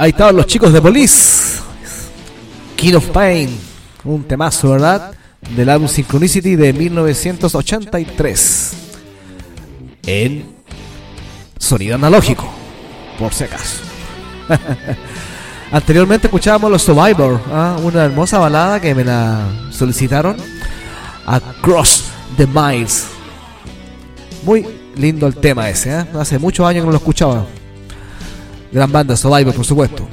Ahí estaban los chicos de Police. King of Pain. Un temazo, ¿verdad? Del álbum Synchronicity de 1983. En sonido analógico, por si acaso. Anteriormente escuchábamos los Survivor, una hermosa balada que me la solicitaron. Across the Miles. Muy lindo el tema ese, hace muchos años que no lo escuchaba. Gran banda, Survivor, por supuesto.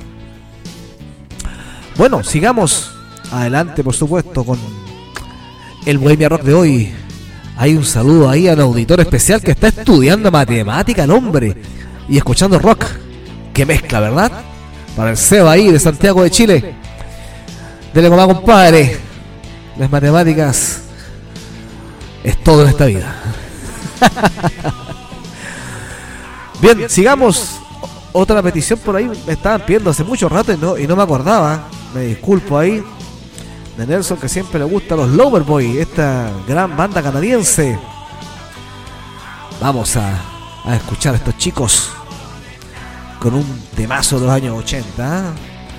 Bueno, sigamos adelante, por supuesto, con el Bohemia Rock de hoy. Hay un saludo ahí al auditor especial que está estudiando matemática, el hombre, y escuchando rock. Qué mezcla, ¿verdad? Para el Seba ahí de Santiago de Chile. Dele como compadre. Las matemáticas es todo en esta vida. Bien, sigamos. Otra petición por ahí me estaban pidiendo hace mucho rato y no me acordaba. Me disculpo ahí. De Nelson, que siempre le gusta los Loverboy, esta gran banda canadiense. Vamos a escuchar a estos chicos con un temazo de los años 80.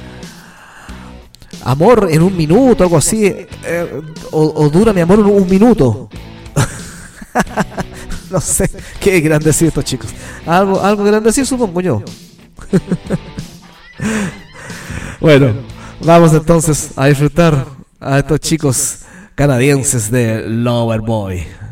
Amor en un minuto, algo así. O dura mi amor en un minuto. No sé qué quieran decir estos chicos. Algo quieran decir, supongo yo. Bueno, vamos entonces a disfrutar a estos chicos canadienses de Loverboy.